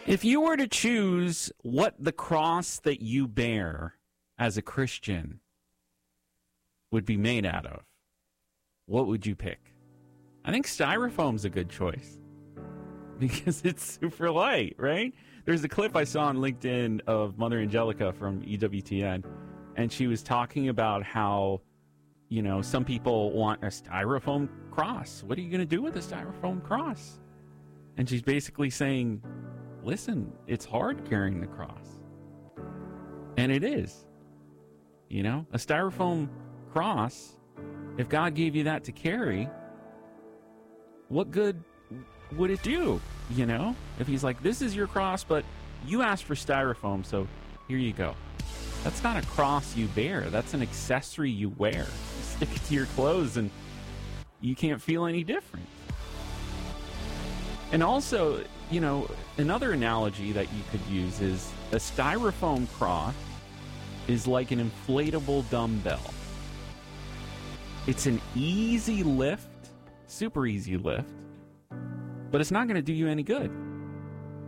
If you were to choose what the cross that you bear as a Christian would be made out of, what would you pick? I think styrofoam's a good choice because it's super light, right? There's a clip I saw on LinkedIn of Mother Angelica from EWTN, and she was talking about how, you know, some people want a styrofoam cross. What are you going to do with a styrofoam cross? And she's basically saying, listen, it's hard carrying the cross. And it is. You know, a styrofoam cross, if God gave you that to carry, what good would it do? You know, if he's like, this is your cross, but you asked for styrofoam, so here you go. That's not a cross you bear. That's an accessory you wear. You stick it to your clothes and you can't feel any different. And also, you know, another analogy that you could use is a styrofoam cross is like an inflatable dumbbell. It's an easy lift, super easy lift, but it's not going to do you any good.